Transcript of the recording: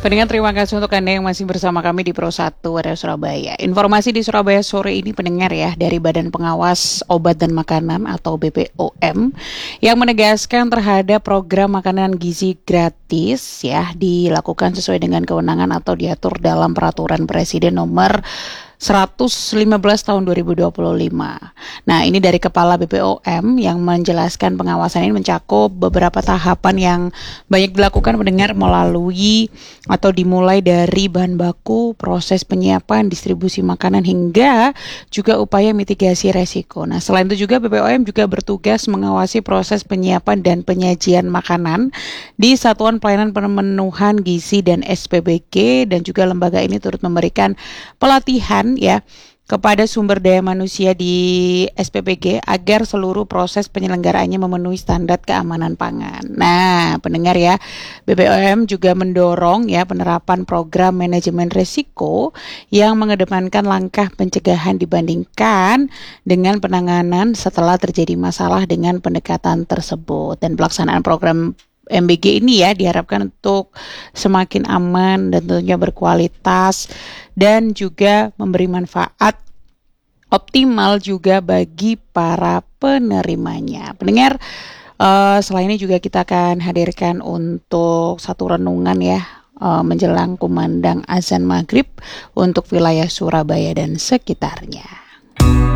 Pendengar, terima kasih untuk Anda yang masih bersama kami di Pro 1 Radio Surabaya. Informasi di Surabaya sore ini pendengar ya, dari Badan Pengawas Obat dan Makanan atau BPOM yang menegaskan terhadap program makanan gizi gratis ya dilakukan sesuai dengan kewenangan atau diatur dalam Peraturan Presiden nomor 115 tahun 2025. Nah, ini dari Kepala BPOM yang menjelaskan pengawasan ini mencakup beberapa tahapan yang banyak dilakukan pendengar melalui atau dimulai dari bahan baku, proses penyiapan, distribusi makanan hingga juga upaya mitigasi resiko. Nah, selain itu juga BPOM juga bertugas mengawasi proses penyiapan dan penyajian makanan di Satuan Pelayanan Pemenuhan Gizi dan SPBG, dan juga lembaga ini turut memberikan pelatihan ya kepada sumber daya manusia di SPBG agar seluruh proses penyelenggaraannya memenuhi standar keamanan pangan. Nah, pendengar ya, BPOM juga mendorong ya penerapan program manajemen risiko yang mengedepankan langkah pencegahan dibandingkan dengan penanganan setelah terjadi masalah dengan pendekatan tersebut. Dan pelaksanaan program MBG ini ya diharapkan untuk semakin aman dan tentunya berkualitas dan juga memberi manfaat optimal juga bagi para penerimanya. Pendengar, selain ini juga kita akan hadirkan untuk satu renungan ya menjelang kumandang azan maghrib untuk wilayah Surabaya dan sekitarnya.